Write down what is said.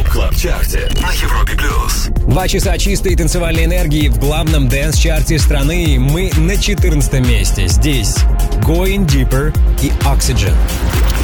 Клаб Чарте на Европе плюс. 2 часа чистой танцевальной энергии в главном дэнс-чарте страны. Мы на 14 месте. Здесь Going Deeper и Oxygen.